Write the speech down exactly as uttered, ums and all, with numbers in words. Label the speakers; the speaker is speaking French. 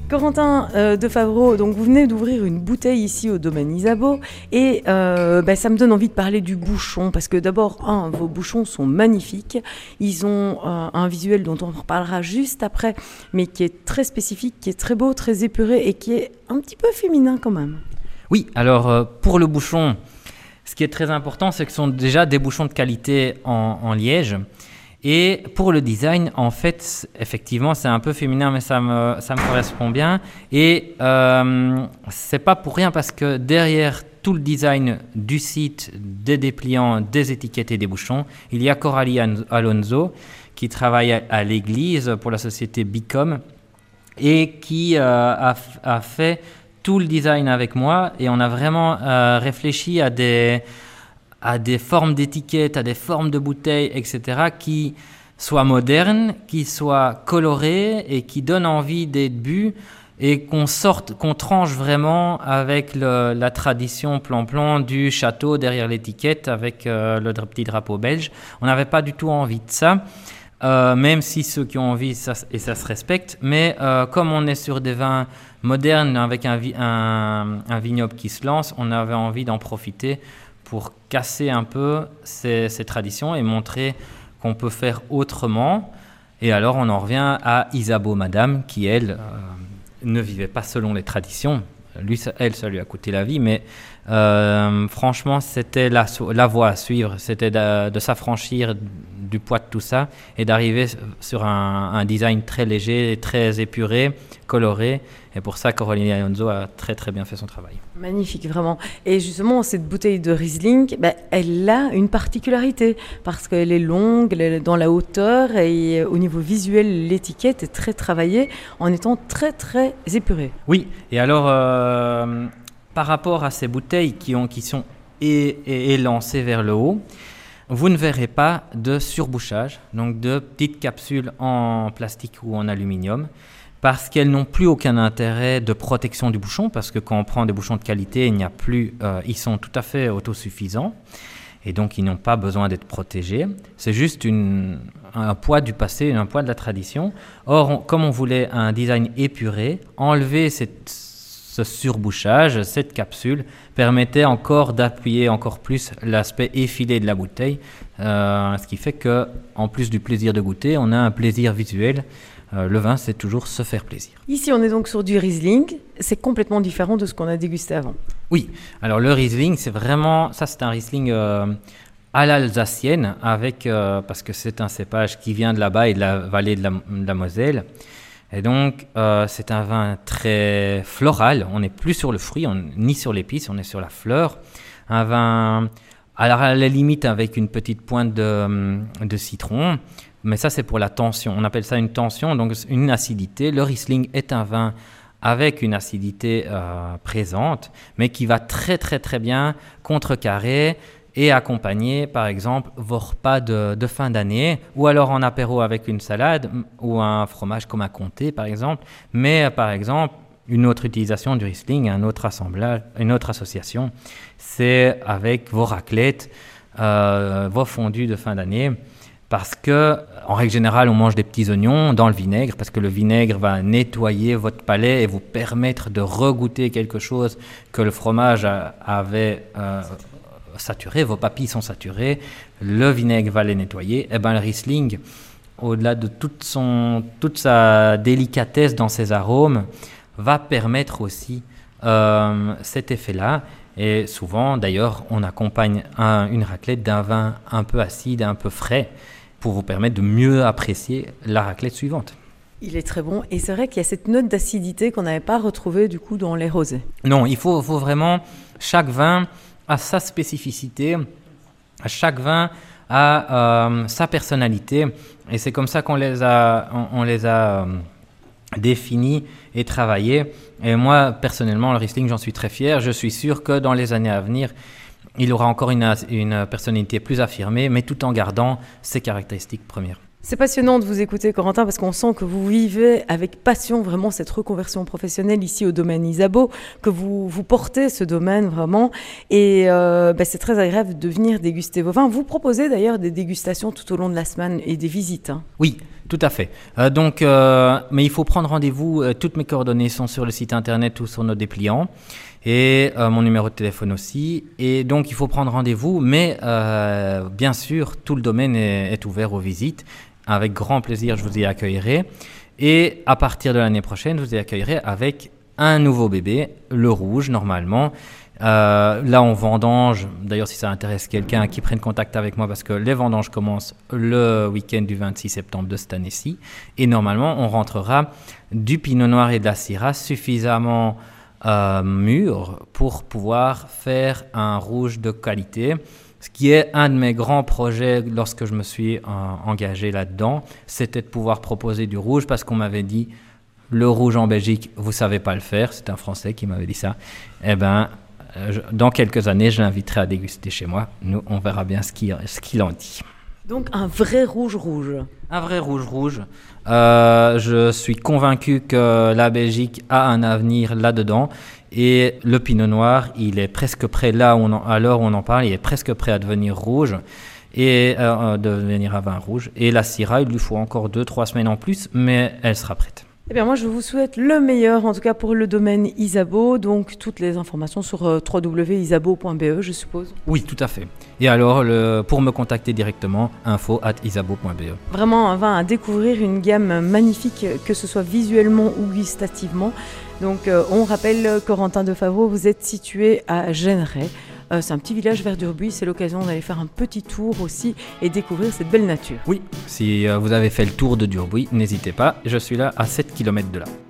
Speaker 1: Corentin euh, de Favreau, donc vous venez d'ouvrir une bouteille ici au domaine Isabeau et euh, bah, ça me donne envie de parler du bouchon parce que d'abord, un, vos bouchons sont magnifiques, ils ont euh, un visuel dont on reparlera juste après, mais qui est très spécifique, qui est très beau, très épuré et qui est un petit peu féminin quand même.
Speaker 2: Oui, alors euh, pour le bouchon, ce qui est très important, c'est que ce sont déjà des bouchons de qualité en, en liège. Et pour le design, en fait, effectivement, c'est un peu féminin, mais ça me, ça me correspond bien. Et euh, c'est pas pour rien parce que derrière tout le design du site, des dépliants, des étiquettes et des bouchons, il y a Coralie Alonso qui travaille à, à l'église pour la société Bicom et qui euh, a, a fait tout le design avec moi. Et on a vraiment euh, réfléchi à des... à des formes d'étiquettes, à des formes de bouteilles, et cetera, qui soient modernes, qui soient colorées et qui donnent envie d'être bu et qu'on sorte, qu'on tranche vraiment avec le, la tradition plan-plan du château derrière l'étiquette avec euh, le petit drapeau belge. On n'avait pas du tout envie de ça, euh, même si ceux qui ont envie, ça, et ça se respecte, mais euh, comme on est sur des vins modernes avec un, un, un vignoble qui se lance, on avait envie d'en profiter pour casser un peu ces, ces traditions et montrer qu'on peut faire autrement. Et alors, on en revient à Isabeau Madame, qui, elle, euh, ne vivait pas selon les traditions. Lui, ça, elle, ça lui a coûté la vie, mais euh, franchement, c'était la, la voie à suivre. C'était de, de s'affranchir du poids de tout ça et d'arriver sur un, un design très léger, très épuré, coloré. Et pour ça, Coralie Alonso a très très bien fait son travail.
Speaker 1: Magnifique, vraiment. Et justement, cette bouteille de Riesling, bah, elle a une particularité parce qu'elle est longue, elle est dans la hauteur et au niveau visuel, l'étiquette est très travaillée en étant très très épurée.
Speaker 2: Oui, et alors, euh, par rapport à ces bouteilles qui, ont, qui sont é- é- élancées vers le haut, vous ne verrez pas de surbouchage, donc de petites capsules en plastique ou en aluminium, parce qu'elles n'ont plus aucun intérêt de protection du bouchon, parce que quand on prend des bouchons de qualité, il n'y a plus, euh, ils sont tout à fait autosuffisants, et donc ils n'ont pas besoin d'être protégés. C'est juste une, un poids du passé, un poids de la tradition. Or, on, comme on voulait un design épuré, enlever cette, ce surbouchage, cette capsule, permettait encore d'appuyer encore plus l'aspect effilé de la bouteille, euh, ce qui fait qu'en plus du plaisir de goûter, on a un plaisir visuel. Euh, le vin, c'est toujours se faire plaisir.
Speaker 1: Ici, on est donc sur du Riesling. C'est complètement différent de ce qu'on a dégusté avant.
Speaker 2: Oui, alors le Riesling, c'est vraiment... Ça, c'est un Riesling euh, à l'alsacienne, avec, euh, parce que c'est un cépage qui vient de là-bas et de la vallée de la, de la Moselle. Et donc, euh, c'est un vin très floral. On n'est plus sur le fruit, on, ni sur l'épice, on est sur la fleur. Un vin, à la, à la limite, avec une petite pointe de, de citron. Mais ça, c'est pour la tension. On appelle ça une tension, donc une acidité. Le Riesling est un vin avec une acidité euh, présente, mais qui va très, très, très bien contrecarrer et accompagner, par exemple, vos repas de, de fin d'année, ou alors en apéro avec une salade, ou un fromage comme un comté, par exemple. Mais, par exemple, une autre utilisation du Riesling, un autre assemblage, une autre association, c'est avec vos raclettes, euh, vos fondus de fin d'année. Parce que, en règle générale, on mange des petits oignons dans le vinaigre, parce que le vinaigre va nettoyer votre palais et vous permettre de regoûter quelque chose que le fromage a, avait euh, saturé, vos papilles sont saturées, le vinaigre va les nettoyer. Et bien le Riesling, au-delà de toute, son, toute sa délicatesse dans ses arômes, va permettre aussi euh, cet effet-là. Et souvent, d'ailleurs, on accompagne un, une raclette d'un vin un peu acide, un peu frais, pour vous permettre de mieux apprécier la raclette suivante.
Speaker 1: Il est très bon. Et c'est vrai qu'il y a cette note d'acidité qu'on n'avait pas retrouvée du coup dans les rosés.
Speaker 2: Non, il faut, faut vraiment... Chaque vin a sa spécificité. Chaque vin a euh, sa personnalité. Et c'est comme ça qu'on les a, on, on les a euh, définis et travaillés. Et moi, personnellement, le Riesling, j'en suis très fier. Je suis sûr que dans les années à venir, il aura encore une, une personnalité plus affirmée, mais tout en gardant ses caractéristiques premières.
Speaker 1: C'est passionnant de vous écouter, Corentin, parce qu'on sent que vous vivez avec passion vraiment cette reconversion professionnelle ici au domaine Isabeau, que vous, vous portez ce domaine vraiment. Et euh, bah, c'est très agréable de venir déguster vos vins. Vous proposez d'ailleurs des dégustations tout au long de la semaine et des visites. Hein.
Speaker 2: Oui, Tout à fait. Euh, donc, euh, mais il faut prendre rendez-vous. Euh, toutes mes coordonnées sont sur le site internet ou sur nos dépliants. Et euh, mon numéro de téléphone aussi. Et donc, il faut prendre rendez-vous. Mais euh, bien sûr, tout le domaine est, est ouvert aux visites. Avec grand plaisir, je vous y accueillerai. Et à partir de l'année prochaine, je vous y accueillerai avec un nouveau bébé, le rouge, normalement. Euh, là, on vendange. D'ailleurs, si ça intéresse quelqu'un, qui prenne contact avec moi parce que les vendanges commencent le week-end du vingt-six septembre de cette année-ci. Et normalement, on rentrera du pinot noir et de la syrah suffisamment euh, mûrs pour pouvoir faire un rouge de qualité. Ce qui est un de mes grands projets lorsque je me suis euh, engagé là-dedans, c'était de pouvoir proposer du rouge parce qu'on m'avait dit le rouge en Belgique, vous ne savez pas le faire. C'est un Français qui m'avait dit ça. Eh bien, dans quelques années, je l'inviterai à déguster chez moi. Nous, on verra bien ce qu'il, ce qu'il en dit.
Speaker 1: Donc un vrai rouge-rouge.
Speaker 2: Un vrai rouge-rouge. Euh, je suis convaincu que la Belgique a un avenir là-dedans. Et le pinot noir, il est presque prêt, là où on en, à l'heure où on en parle, il est presque prêt à devenir rouge. Et euh, devenir à vin rouge. Et la syrah, il lui faut encore deux trois semaines en plus, mais elle sera prête.
Speaker 1: Eh bien, moi, je vous souhaite le meilleur, en tout cas pour le domaine Isabeau. Donc, toutes les informations sur euh, w w w point isabeau point b e, je suppose.
Speaker 2: Oui, tout à fait. Et alors, le, pour me contacter directement, info arobase isabeau point b e.
Speaker 1: Vraiment un vin à découvrir, une gamme magnifique, que ce soit visuellement ou gustativement. Donc, euh, on rappelle, Corentin de Favreau, vous êtes situé à Genneray. Euh, c'est un petit village vers Durbuy, c'est l'occasion d'aller faire un petit tour aussi et découvrir cette belle nature.
Speaker 2: Oui, si euh, vous avez fait le tour de Durbuy, n'hésitez pas, je suis là à sept kilomètres de là.